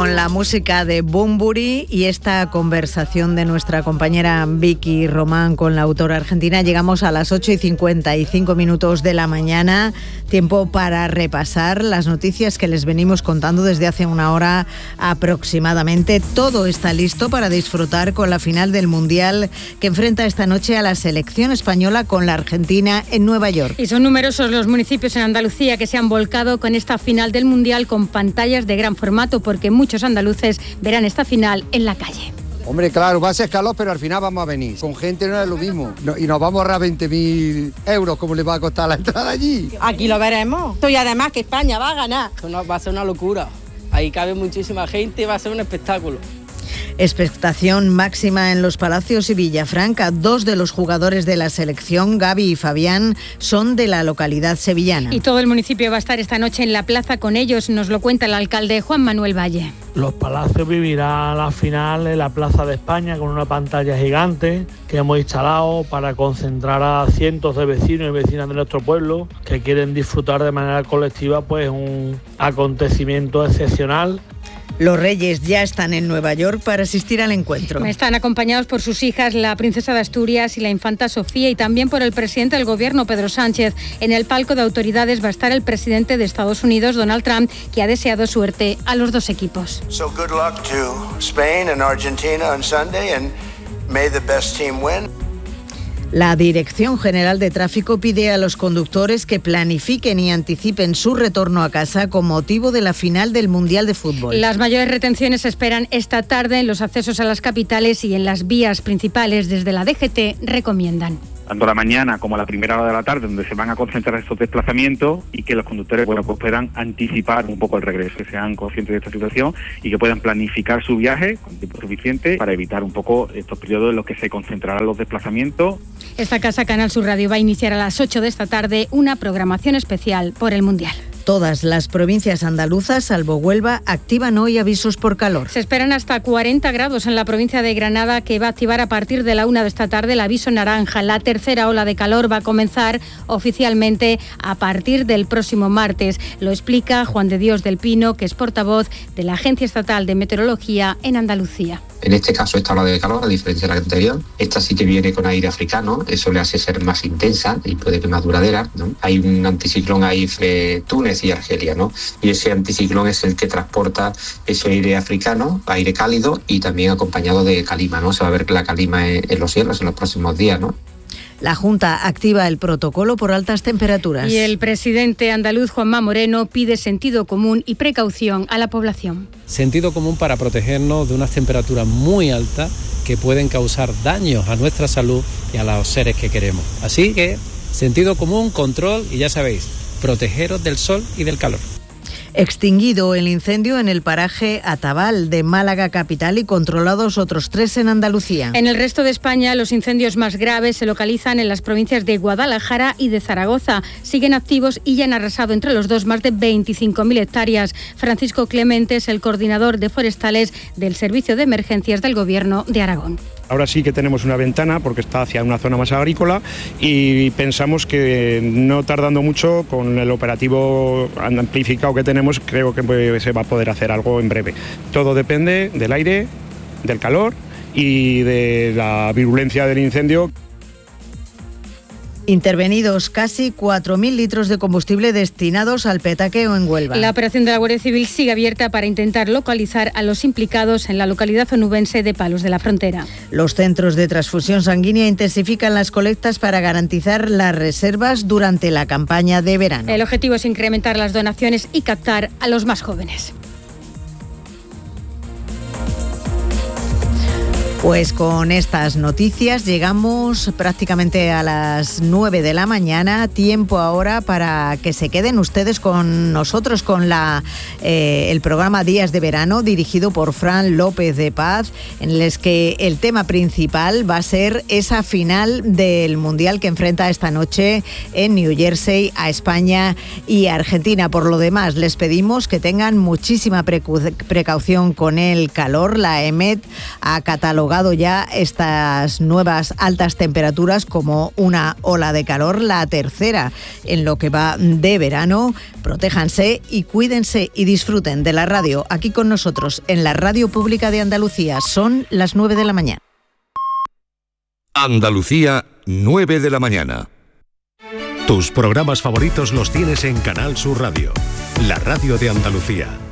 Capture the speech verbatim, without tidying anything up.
con la música de Bunbury y esta conversación de nuestra compañera Vicky Román con la autora argentina, llegamos a las ocho y cincuenta y cinco minutos de la mañana, tiempo para repasar las noticias que les venimos contando desde hace una hora aproximadamente. Todo está listo para disfrutar con la final del Mundial que enfrenta esta noche a la selección española con la Argentina en Nueva York. Y son numerosos los municipios en Andalucía que se han volcado con esta final del Mundial con pantallas de gran formato, porque muchos andaluces verán esta final en la calle. Hombre, claro, va a ser calor, pero al final vamos a venir. Con gente no es lo mismo. No, y nos vamos a ahorrar veinte mil euros, como le va a costar la entrada allí. Aquí lo veremos. Y además que España va a ganar. No, va a ser una locura. Ahí cabe muchísima gente, va a ser un espectáculo. Expectación máxima en Los Palacios y Villafranca. Dos de los jugadores de la selección, Gavi y Fabián, son de la localidad sevillana. Y todo el municipio va a estar esta noche en la plaza con ellos, nos lo cuenta el alcalde Juan Manuel Valle. Los Palacios vivirá la final en la Plaza de España con una pantalla gigante que hemos instalado para concentrar a cientos de vecinos y vecinas de nuestro pueblo que quieren disfrutar de manera colectiva pues un acontecimiento excepcional. Los Reyes ya están en Nueva York para asistir al encuentro. Están acompañados por sus hijas, la princesa de Asturias y la infanta Sofía, y también por el presidente del gobierno, Pedro Sánchez. En el palco de autoridades va a estar el presidente de Estados Unidos, Donald Trump, que ha deseado suerte a los dos equipos. So good luck to Spain and Argentina on Sunday, and may the best team win. La Dirección General de Tráfico pide a los conductores que planifiquen y anticipen su retorno a casa con motivo de la final del Mundial de Fútbol. Las mayores retenciones se esperan esta tarde en los accesos a las capitales y en las vías principales. Desde la D G T recomiendan tanto a la mañana como a la primera hora de la tarde, donde se van a concentrar estos desplazamientos, y que los conductores bueno, pues puedan anticipar un poco el regreso, que sean conscientes de esta situación y que puedan planificar su viaje con tiempo suficiente para evitar un poco estos periodos en los que se concentrarán los desplazamientos. Esta casa, Canal Sur Radio, va a iniciar a las ocho de esta tarde una programación especial por el Mundial. Todas las provincias andaluzas, salvo Huelva, activan hoy avisos por calor. Se esperan hasta cuarenta grados en la provincia de Granada, que va a activar a partir de la una de esta tarde el aviso naranja. La tercera ola de calor va a comenzar oficialmente a partir del próximo martes. Lo explica Juan de Dios del Pino, que es portavoz de la Agencia Estatal de Meteorología en Andalucía. En este caso, esta ola de calor, a diferencia de la anterior, esta sí que viene con aire africano, eso le hace ser más intensa y puede que más duradera, ¿no? Hay un anticiclón ahí entre Túnez y Argelia, ¿no? Y ese anticiclón es el que transporta ese aire africano, aire cálido, y también acompañado de calima, ¿no? Se va a ver la calima en los cielos en los próximos días, ¿no? La Junta activa el protocolo por altas temperaturas. Y el presidente andaluz, Juanma Moreno, pide sentido común y precaución a la población. Sentido común para protegernos de unas temperaturas muy altas que pueden causar daños a nuestra salud y a los seres que queremos. Así que, sentido común, control y ya sabéis, protegeros del sol y del calor. Extinguido el incendio en el paraje Atabal de Málaga capital y controlados otros tres en Andalucía. En el resto de España, los incendios más graves se localizan en las provincias de Guadalajara y de Zaragoza. Siguen activos y ya han arrasado entre los dos más de veinticinco mil hectáreas. Francisco Clemente es el coordinador de forestales del Servicio de Emergencias del Gobierno de Aragón. Ahora sí que tenemos una ventana porque está hacia una zona más agrícola y pensamos que no tardando mucho con el operativo amplificado que tenemos, creo que se va a poder hacer algo en breve. Todo depende del aire, del calor y de la virulencia del incendio. Intervenidos casi cuatro mil litros de combustible destinados al petaqueo en Huelva. La operación de la Guardia Civil sigue abierta para intentar localizar a los implicados en la localidad onubense de Palos de la Frontera. Los centros de transfusión sanguínea intensifican las colectas para garantizar las reservas durante la campaña de verano. El objetivo es incrementar las donaciones y captar a los más jóvenes. Pues con estas noticias llegamos prácticamente a las nueve de la mañana, tiempo ahora para que se queden ustedes con nosotros con la, eh, el programa Días de Verano dirigido por Fran López de Paz, en el que el tema principal va a ser esa final del Mundial que enfrenta esta noche en New Jersey a España y Argentina. Por lo demás, les pedimos que tengan muchísima precu- precaución con el calor. La E M E T ha catalogado catalogado ya estas nuevas altas temperaturas como una ola de calor, la tercera en lo que va de verano. Protéjanse y cuídense y disfruten de la radio aquí con nosotros en la Radio Pública de Andalucía. Son las nueve de la mañana. Andalucía, nueve de la mañana. Tus programas favoritos los tienes en Canal Sur Radio, la radio de Andalucía.